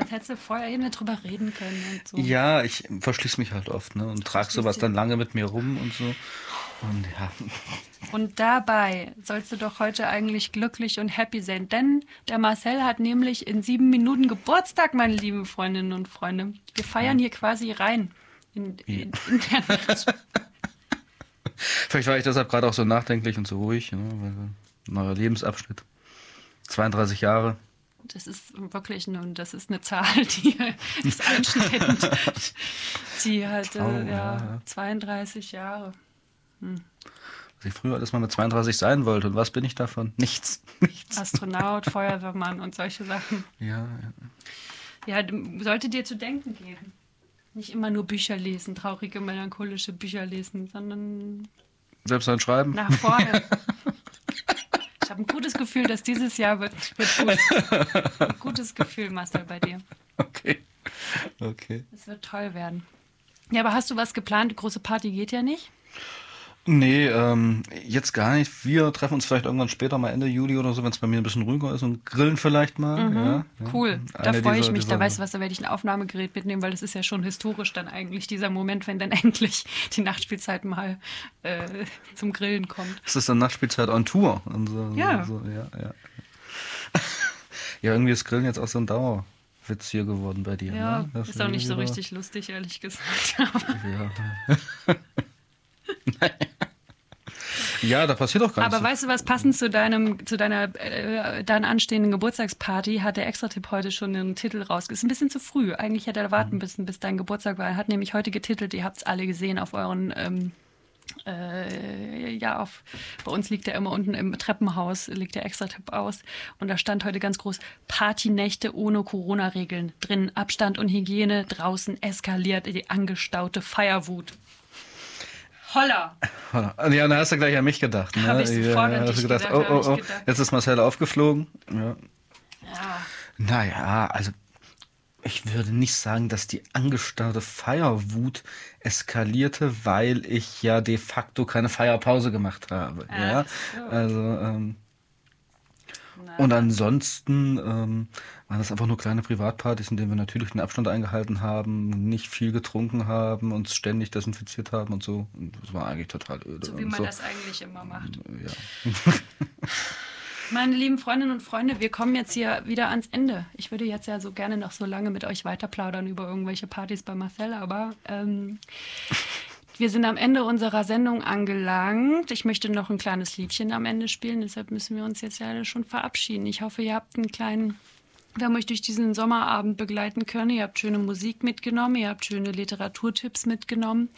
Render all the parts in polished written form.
hättest du vorher eben drüber reden können und so. Ja, ich verschließe mich halt oft, ne? Und trage sowas dann lange mit mir rum und so. Und ja. Und dabei sollst du doch heute eigentlich glücklich und happy sein, denn der Marcel hat nämlich in 7 Minuten Geburtstag, meine lieben Freundinnen und Freunde. Wir feiern hier quasi rein in der Nacht. Vielleicht war ich deshalb gerade auch so nachdenklich und so ruhig, ne? Weil neuer Lebensabschnitt. 32 Jahre. Das ist wirklich das ist eine Zahl, die ist einschneidend. Die hat 32 Jahre. Was ich früher alles mal mit 32 sein wollte. Und was bin ich davon? Nichts. Astronaut, Feuerwehrmann und solche Sachen. Ja. Ja, sollte dir zu denken geben. Nicht immer nur Bücher lesen, traurige, melancholische Bücher lesen, sondern Selbst ein Schreiben? nach vorne. Ich habe ein gutes Gefühl, dass dieses Jahr wird gut. Ein gutes Gefühl, Marcel, bei dir. Okay. Es wird toll werden. Ja, aber hast du was geplant? Die große Party geht ja nicht. Nee, jetzt gar nicht. Wir treffen uns vielleicht irgendwann später, mal Ende Juli oder so, wenn es bei mir ein bisschen ruhiger ist und grillen vielleicht mal. Ja. Cool, da freue ich mich. Da weißt du was, da werde ich ein Aufnahmegerät mitnehmen, weil das ist ja schon historisch dann eigentlich, dieser Moment, wenn dann endlich die Nachtspielzeit mal zum Grillen kommt. Es ist dann Nachtspielzeit on Tour. Und so, ja. Ja, irgendwie ist Grillen jetzt auch so ein Dauerwitz hier geworden bei dir. Ja, ne? ist auch nicht so richtig lustig, ehrlich gesagt. Ja. Ja, da passiert doch gar nichts. Aber weißt du was, passend zu deiner dann anstehenden Geburtstagsparty hat der Extra-Tipp heute schon einen Titel raus. Ist ein bisschen zu früh. Eigentlich hätte er warten müssen, bis dein Geburtstag war. Er hat nämlich heute getitelt, ihr habt es alle gesehen auf euren bei uns liegt der immer unten im Treppenhaus, liegt der Extra-Tipp aus. Und da stand heute ganz groß, Partynächte ohne Corona-Regeln. Drin Abstand und Hygiene, draußen eskaliert die angestaute Feierwut. Holla! Ja, da hast du gleich an mich gedacht. Ne? Habe ich sofort an dich gedacht. Oh, jetzt ist Marcel aufgeflogen. Ja. Naja, also ich würde nicht sagen, dass die angestaute Feierwut eskalierte, weil ich ja de facto keine Feierpause gemacht habe. Ja? So. Also und ansonsten waren das einfach nur kleine Privatpartys, in denen wir natürlich den Abstand eingehalten haben, nicht viel getrunken haben, uns ständig desinfiziert haben und so. Und das war eigentlich total öde. So wie man das eigentlich immer macht. Ja. Meine lieben Freundinnen und Freunde, wir kommen jetzt hier wieder ans Ende. Ich würde jetzt ja so gerne noch so lange mit euch weiter plaudern über irgendwelche Partys bei Marcel, aber wir sind am Ende unserer Sendung angelangt. Ich möchte noch ein kleines Liedchen am Ende spielen, deshalb müssen wir uns jetzt ja schon verabschieden. Ich hoffe, wir haben euch durch diesen Sommerabend begleiten können. Ihr habt schöne Musik mitgenommen, ihr habt schöne Literaturtipps mitgenommen.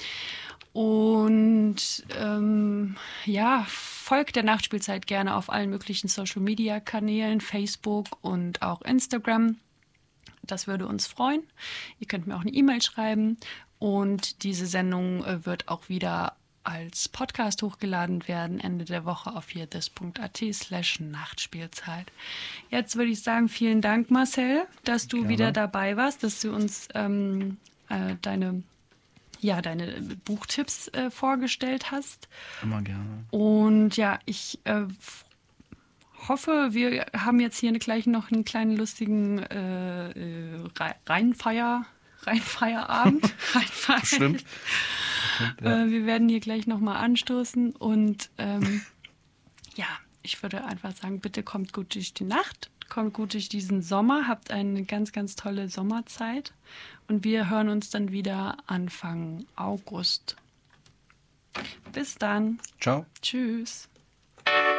Und folgt der Nachtspielzeit gerne auf allen möglichen Social-Media-Kanälen, Facebook und auch Instagram. Das würde uns freuen. Ihr könnt mir auch eine E-Mail schreiben. Und diese Sendung wird auch wieder als Podcast hochgeladen werden, Ende der Woche auf hierdis.at/Nachtspielzeit. Jetzt würde ich sagen, vielen Dank, Marcel, dass du wieder dabei warst, dass du uns deine Buchtipps vorgestellt hast. Immer gerne. Und ja, ich hoffe, wir haben jetzt hier gleich noch einen kleinen lustigen Rheinfeierabend. Stimmt. Ja. Wir werden hier gleich nochmal anstoßen und ich würde einfach sagen, bitte kommt gut durch die Nacht, kommt gut durch diesen Sommer, habt eine ganz, ganz tolle Sommerzeit und wir hören uns dann wieder Anfang August. Bis dann. Ciao. Tschüss.